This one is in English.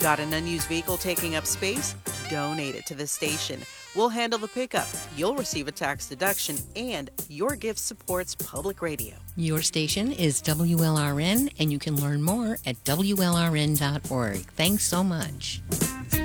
Got an unused vehicle taking up space? Donate it to the station. We'll handle the pickup. You'll receive a tax deduction, and your gift supports public radio. Your station is WLRN, and you can learn more at WLRN.org. Thanks so much.